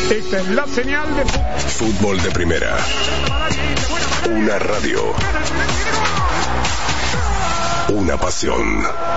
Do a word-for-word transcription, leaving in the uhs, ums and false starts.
Esta es la señal de fútbol de primera. Una radio. Una pasión.